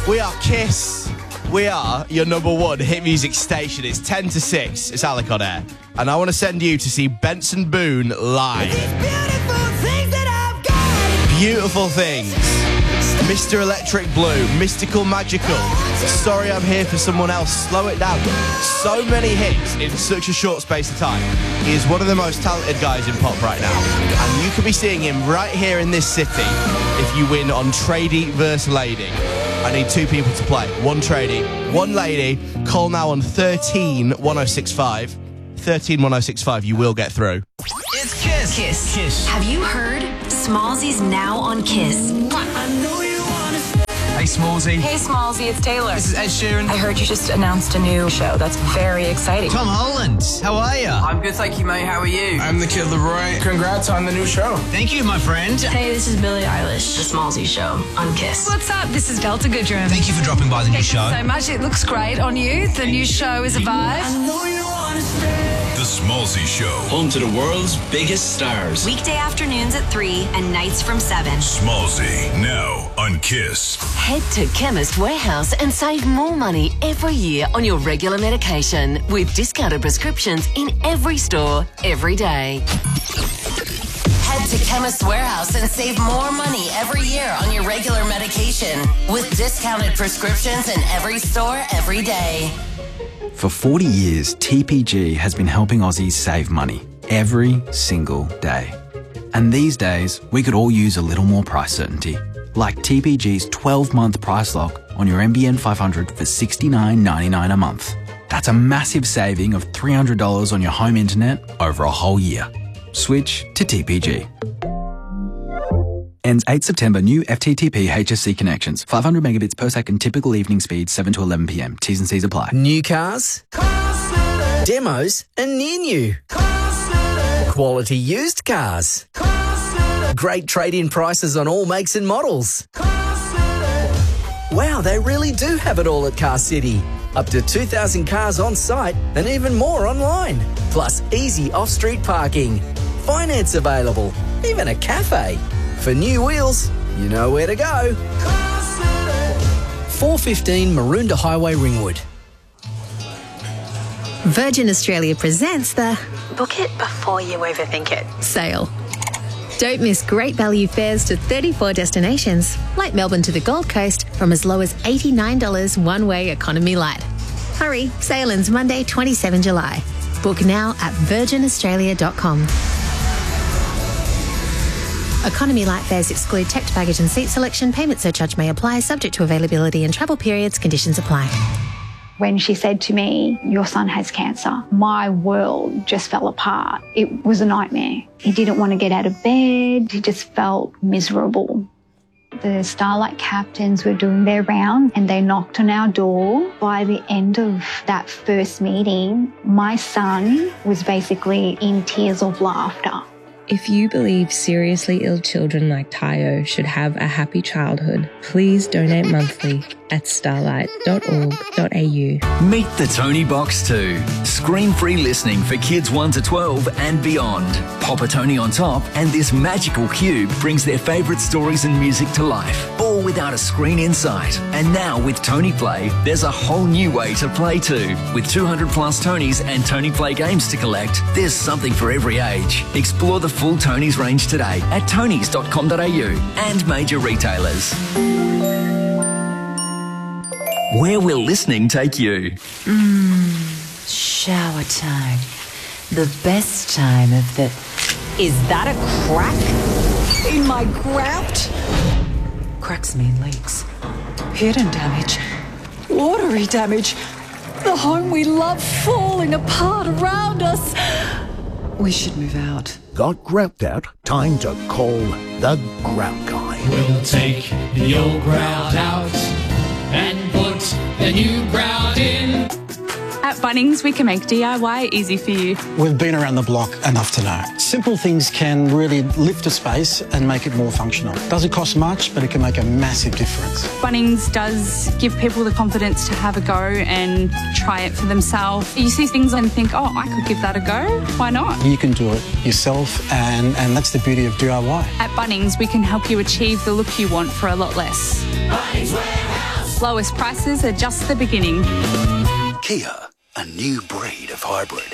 We are Kiss. We are your number one hit music station. It's 10 to 6. It's Alec on air. And I want to send you to see Benson Boone live. Beautiful things. Mr. Electric Blue, Mystical Magical, Sorry I'm Here for Someone Else, Slow It Down. So many hits in such a short space of time. He is one of the most talented guys in pop right now. And you could be seeing him right here in this city if you win on Tradie vs Lady. I need two people to play. One tradie, one lady. Call now on 131065. 131065, you will get through. It's Kiss. Kiss. Have you heard? Smallsy's now on Kiss. Hey, Smallsy. Hey, Smallsy, it's Taylor. This is Ed Sheeran. I heard you just announced a new show. That's very exciting. Tom Holland. How are you? I'm good, thank you, mate. How are you? I'm the Kid Leroy. Congrats on the new show. Thank you, my friend. Hey, this is Billie Eilish. The Smallsy Show on Kiss. What's up? This is Delta Goodrum. Thank you for dropping by the new show. Thank you so much. It looks great on you. The new show is a vibe. The Smallsy Show. Home to the world's biggest stars. Weekday afternoons at 3 and nights from 7. Smallsy, now on Kiss. Head to Chemist Warehouse and save more money every year on your regular medication with discounted prescriptions in every store, every day. Head to Chemist Warehouse and save more money every year on your regular medication with discounted prescriptions in every store, every day. For 40 years, TPG has been helping Aussies save money every single day. And these days, we could all use a little more price certainty, like TPG's 12-month price lock on your NBN 500 for $69.99 a month. That's a massive saving of $300 on your home internet over a whole year. Switch to TPG. Ends 8 September. New FTTP HSC connections. 500 megabits per second. Typical evening speed 7 to 11 p.m. T's and C's apply. New cars, demos and near new. Quality used cars. Great trade-in prices on all makes and models. Wow, they really do have it all at Car City. Up to 2,000 cars on site and even more online. Plus easy off-street parking. Finance available. Even a cafe. For new wheels, you know where to go. 415 Maroondah Highway, Ringwood. Virgin Australia presents the Book It Before You Overthink It sale. Don't miss great value fares to 34 destinations, like Melbourne to the Gold Coast, from as low as $89 one-way economy light. Hurry, sale ends Monday, 27 July. Book now at virginaustralia.com. Economy light fares exclude checked baggage and seat selection. Payment surcharge may apply, subject to availability and travel periods. Conditions apply. When she said to me, "Your son has cancer," my world just fell apart. It was a nightmare. He didn't want to get out of bed. He just felt miserable. The Starlight captains were doing their round and they knocked on our door. By the end of that first meeting, my son was basically in tears of laughter. If you believe seriously ill children like Tayo should have a happy childhood, please donate monthly at starlight.org.au. Meet the Tony Box 2. Screen-free listening for kids 1 to 12 and beyond. Pop a Tony on top and this magical cube brings their favourite stories and music to life, all without a screen in sight. And now with Tony Play, there's a whole new way to play too. With 200 plus Tonys and Tony Play games to collect, there's something for every age. Explore the full Tonys range today at tonys.com.au and major retailers. Where will listening take you? Shower time. The best time of the... Is that a crack in my grout? Cracks mean leaks. Hidden damage. Watery damage. The home we love falling apart around us. We should move out. Got grout out? Time to call the Grout Guy. We'll take the old grout out and put the new grout in. At Bunnings, we can make DIY easy for you. We've been around the block enough to know. Simple things can really lift a space and make it more functional. Doesn't cost much, but it can make a massive difference. Bunnings does give people the confidence to have a go and try it for themselves. You see things and think, oh, I could give that a go. Why not? You can do it yourself, and that's the beauty of DIY. At Bunnings, we can help you achieve the look you want for a lot less. Bunnings Warehouse. Lowest prices are just the beginning. Kia, a new breed of hybrid.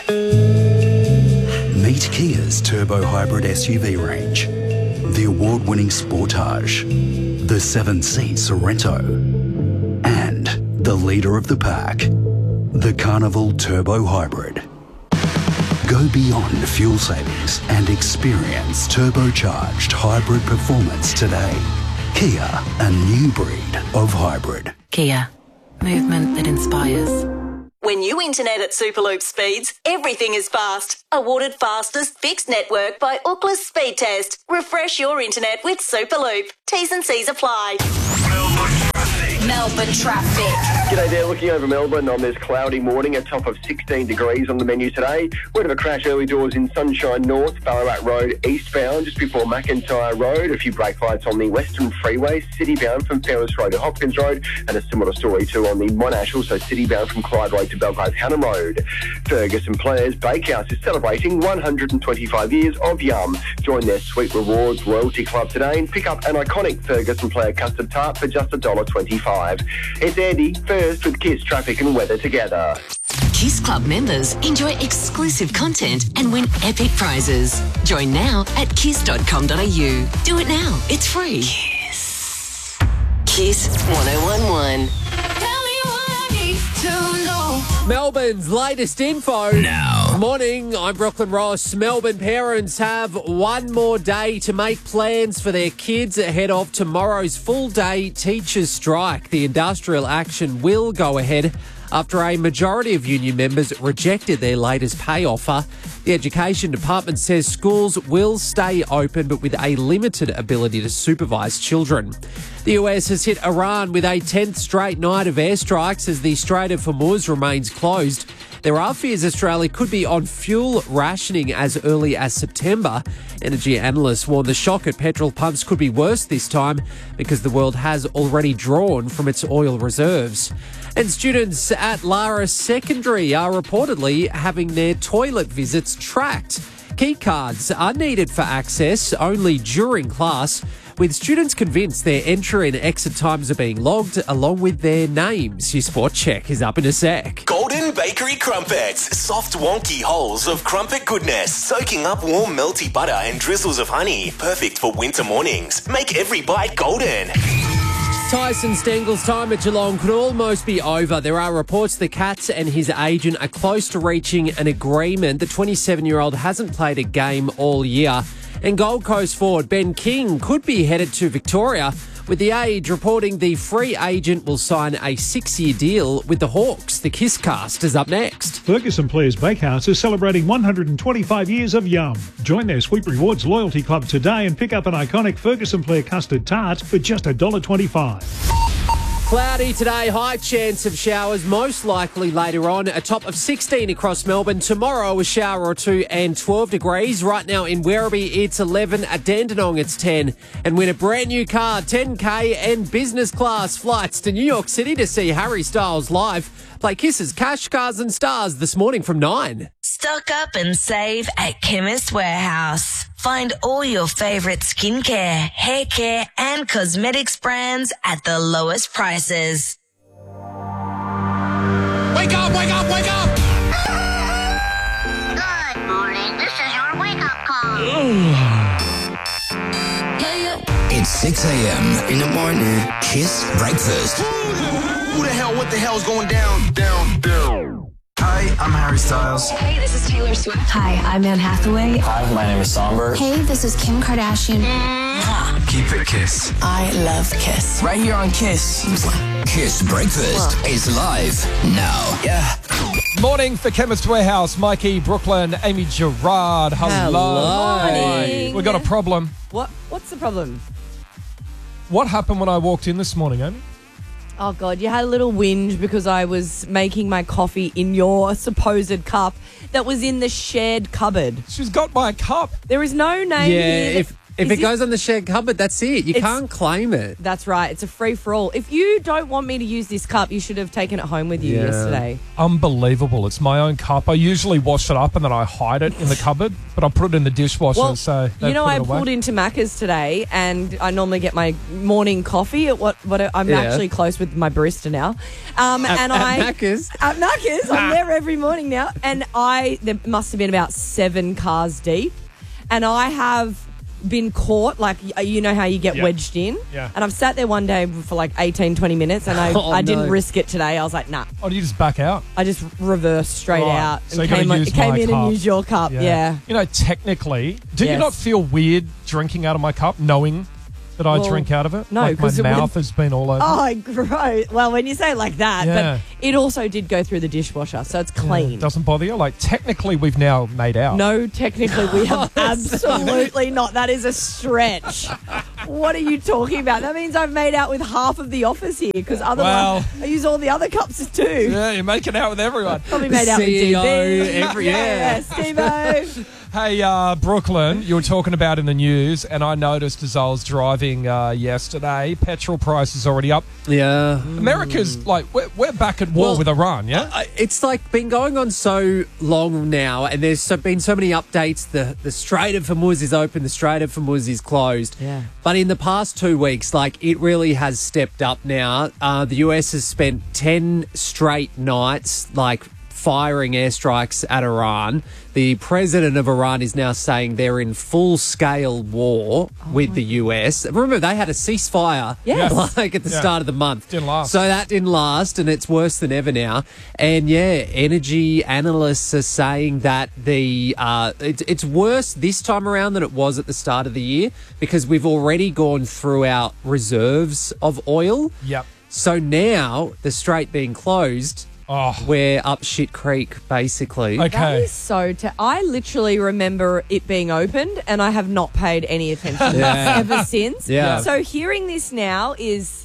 Meet Kia's turbo hybrid SUV range. The award-winning Sportage, the 7-seat Sorento, and the leader of the pack, the Carnival Turbo Hybrid. Go beyond fuel savings and experience turbocharged hybrid performance today. Kia, a new breed of hybrid. Kia, movement that inspires. When you internet at Superloop speeds, everything is fast. Awarded fastest fixed network by Ookla Speed Test. Refresh your internet with Superloop. T's and C's apply. Melbourne traffic. G'day there, looking over Melbourne on this cloudy morning, a top of 16 degrees on the menu today. Word of a crash early doors in Sunshine North, Ballarat Road eastbound, just before McIntyre Road. A few brake lights on the Western Freeway, citybound from Fairless Road to Hopkins Road, and a similar story too on the Monash, also citybound from Clyde Road to Belgrave Hannam Road. Ferguson Players Bakehouse is celebrating 125 years of Yum. Join their Sweet Rewards Loyalty Club today and pick up an iconic Ferguson Player custard tart for just $1.25. It's Andy, first with Kiss Traffic and Weather together. Kiss Club members enjoy exclusive content and win epic prizes. Join now at kiss.com.au. Do it now. It's free. Kiss 1011. Melbourne's latest info. Now. Morning, I'm Brooklyn Ross. Melbourne parents have one more day to make plans for their kids ahead of tomorrow's full-day teachers' strike. The industrial action will go ahead after a majority of union members rejected their latest pay offer. The Education Department says schools will stay open but with a limited ability to supervise children. The US has hit Iran with a 10th straight night of airstrikes as the Strait of Hormuz remains closed. There are fears Australia could be on fuel rationing as early as September. Energy analysts warn the shock at petrol pumps could be worse this time because the world has already drawn from its oil reserves. And students at Lara Secondary are reportedly having their toilet visits tracked. Key cards are needed for access only during class, with students convinced their entry and exit times are being logged along with their names. Your sport check is up in a sec. Golden Bakery Crumpets. Soft, wonky holes of crumpet goodness, soaking up warm, melty butter and drizzles of honey. Perfect for winter mornings. Make every bite golden. Tyson Stengel's time at Geelong could almost be over. There are reports the Cats and his agent are close to reaching an agreement. The 27-year-old hasn't played a game all year. And Gold Coast forward Ben King could be headed to Victoria, with The Age reporting the free agent will sign a 6-year deal with the Hawks. The Kiss Cast is up next. Ferguson Players Bakehouse is celebrating 125 years of Yum. Join their Sweet Rewards Loyalty Club today and pick up an iconic Ferguson Player custard tart for just $1.25. Cloudy today, high chance of showers, most likely later on. A top of 16 across Melbourne. Tomorrow, a shower or two and 12 degrees. Right now in Werribee, it's 11. At Dandenong, it's 10. And win a brand new car, 10K and business class flights to New York City to see Harry Styles live. Play Kisses, Cash, Cars and Stars this morning from 9. Stock up and save at Chemist Warehouse. Find all your favourite skincare, hair care and cosmetics brands at the lowest prices. Wake up, wake up, wake up! Good morning, this is your wake-up call. It's 6 a.m. in the morning. Kiss Breakfast. Who the hell, what the hell's going down, down, down? Hi, I'm Harry Styles. Hey, this is Taylor Swift. Hi, I'm Anne Hathaway. Hi, my name is Somber. Hey, this is Kim Kardashian. Keep it Kiss. I love Kiss. Right here on Kiss. Kiss Breakfast is live now. Yeah. Morning for Chemist Warehouse. Mikey, Brooklyn, Amy Gerard. Hello. Morning. We've got a problem. What's the problem? What happened when I walked in this morning, Amy? Oh, God, you had a little whinge because I was making my coffee in your supposed cup that was in the shared cupboard. She's got my cup. There is no name here. Yeah, If it goes on the shared cupboard, that's it. You can't claim it. That's right. It's a free-for-all. If you don't want me to use this cup, you should have taken it home with you yesterday. Unbelievable. It's my own cup. I usually wash it up and then I hide it in the cupboard, but I put it in the dishwasher. Well, so I pulled into Macca's today and I normally get my morning coffee at I'm actually close with my barista now. At Macca's? At Macca's. I'm there every morning now. And there must have been about 7 cars deep. And I have been caught, like, you know how you get wedged in? Yeah. And I've sat there one day for like 18, 20 minutes and I didn't risk it today. I was like, nah. Oh, do you just back out? I just reversed straight out So and you came in cup. and used your cup. Yeah. You know, technically, do you not feel weird drinking out of my cup, knowing that I drink out of it? No, like my mouth has been all over. Oh, gross. Well, when you say it like that, but it also did go through the dishwasher, so it's clean. Doesn't bother you? Like, technically, we've now made out. No, technically, we have absolutely not. That is a stretch. What are you talking about? That means I've made out with half of the office here, because otherwise I use all the other cups too. Yeah, you're making out with everyone. Probably made out with DB. Yeah, Steve-O. Hey, Brooklyn, you were talking about in the news, and I noticed as I was driving yesterday, petrol prices already up. Yeah. America's, like, we're back at war with Iran, yeah? It's, like, been going on so long now, and there's been so many updates. The Strait of Hormuz is open, the Strait of Hormuz is closed. Yeah. But in the past 2 weeks, like, it really has stepped up now. The US has spent 10 straight nights, like, firing airstrikes at Iran. The president of Iran is now saying they're in full-scale war with the US. Remember, they had a ceasefire like at the start of the month. Didn't last. So that didn't last, and it's worse than ever now. And, energy analysts are saying that it's worse this time around than it was at the start of the year because we've already gone through our reserves of oil. Yep. So now, the strait being closed, we're up shit creek, basically. Okay. That is so... I literally remember it being opened and I have not paid any attention to this ever since. Yeah. So hearing this now is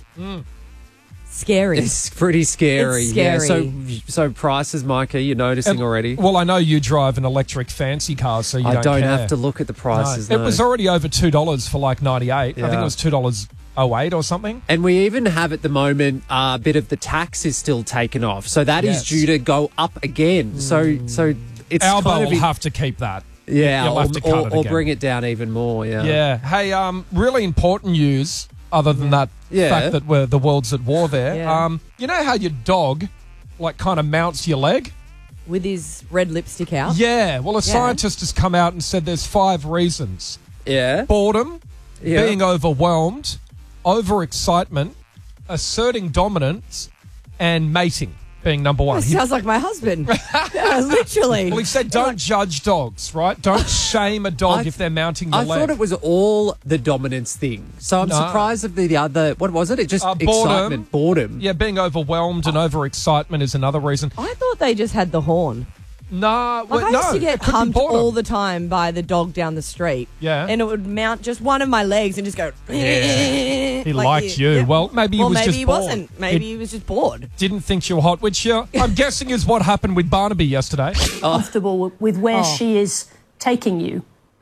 scary. It's pretty scary. It's scary. Yeah, so prices, Micah, you're noticing already? Well, I know you drive an electric fancy car, so you I don't care. have to look at the prices, No. It was already over $2 for like 98. Yeah. I think it was $2.08 or something. And we even have at the moment a bit of the tax is still taken off. So that is due to go up again. So it's Albo kind of will have to keep that. Yeah, You'll have to cut it or again. bring it down even more, Yeah. Hey, really important news, other than that fact that the world's at war there. Yeah. You know how your dog, like, kind of mounts your leg? With his red lipstick out? Yeah. Well, a scientist has come out and said there's 5 reasons. Yeah. Boredom, being overwhelmed, overexcitement, asserting dominance, and mating being number 1. That sounds like my husband. Yeah, literally. Well, he said don't judge dogs, right? Don't shame a dog if they're mounting your I leg. thought it was all the dominance thing. So I'm surprised of the other... What was it? It just excitement. Boredom. Yeah, being overwhelmed and overexcitement is another reason. I thought they just had the horn. No, Like I used to get pumped all the time by the dog down the street. Yeah. And it would mount just one of my legs and just go... He like liked you. yeah. Well, maybe he was just bored. Wasn't. Maybe he was just bored. Didn't think you were hot, which I'm guessing is what happened with Barnaby yesterday. Comfortable with where she is taking you?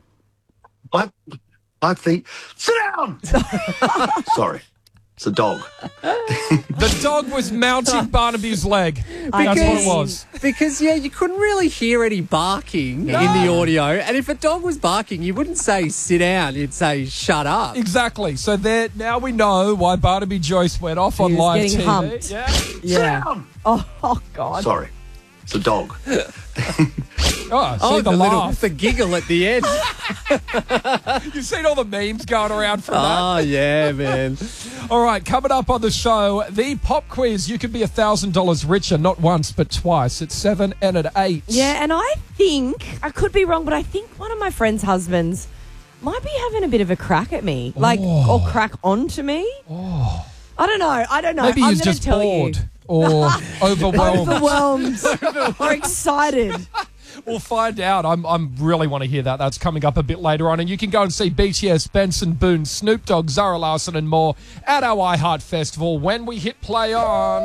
I think... Sit down! Sorry. It's a dog. The dog was mounting Barnaby's leg. That's what it was. Because, you couldn't really hear any barking in the audio. And if a dog was barking, you wouldn't say sit down. You'd say shut up. Exactly. So now we know why Barnaby Joyce went off on live getting TV. Humped. Yeah. Sit down! Oh, God. Sorry. It's a dog. See the laugh. The giggle at the end. You've seen all the memes going around from that. Oh, yeah, man. All right, coming up on the show, the pop quiz. You could be $1,000 richer, not once, but twice. At 7 and at 8. Yeah, and I think, I could be wrong, but I think one of my friend's husbands might be having a bit of a crack at me. Or crack onto me. Oh. I don't know. Maybe he's just bored. Or overwhelmed. Overwhelmed. Or excited. We'll find out. I'm really want to hear that. That's coming up a bit later on. And you can go and see BTS, Benson Boone, Snoop Dogg, Zara Larsson and more at our iHeart Festival when we hit play on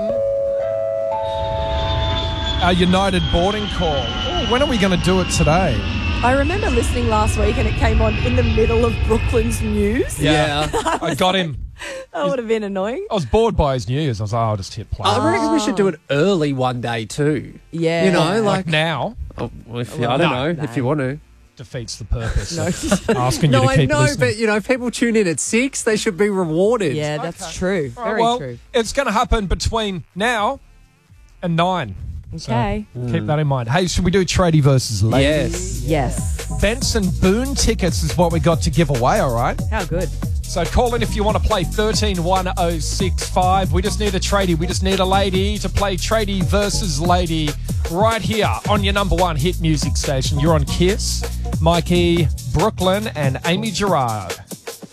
our United boarding call. Oh, when are we going to do it today? I remember listening last week and it came on in the middle of Brooklyn's news. Yeah. I got him. That would have been annoying. I was bored by his news. I was like, I'll just hit play. I reckon we should do it early one day too. Yeah. You know, like now. Oh, well, I don't know if you want to. Defeats the purpose of asking you to I keep know, listening. but you know, if people tune in at 6, they should be rewarded. Yeah, that's true. All right, Very well, true. it's going to happen between now and 9. Okay. So keep that in mind. Hey, should we do tradie versus lady? Yes. Benson Boone tickets is what we got to give away, all right? How good. So call in if you want to play 131065. We just need a tradie. We just need a lady to play tradie versus lady right here on your number one hit music station. You're on Kiss, Mikey, Brooklyn, and Amy Gerard.